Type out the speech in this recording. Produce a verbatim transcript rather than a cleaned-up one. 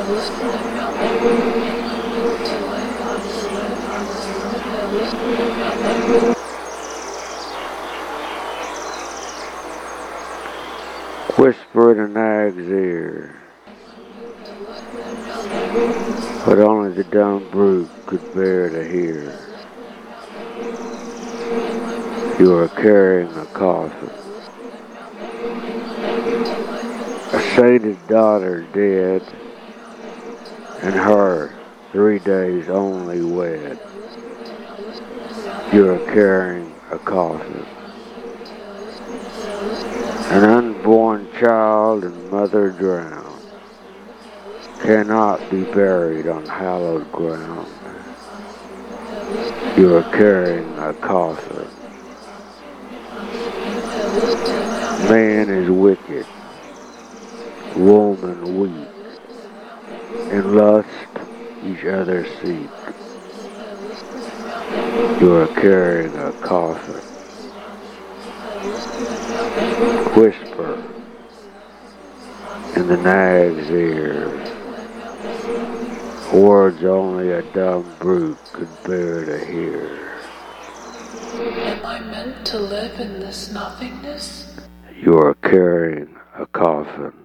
Whisper in a nag's ear, but only the dumb brute could bear to hear. You are carrying a coffin, a sainted daughter dead, and her three days only wed. You are carrying a coffin, an unborn child and mother drowned, cannot be buried on hallowed ground. You are carrying a coffin. Man is wicked, woman weak, in lust each other seek. You are carrying a coffin. Whisper in the nag's ear, words only a dumb brute could bear to hear. Am I meant to live in this nothingness? You are carrying a coffin.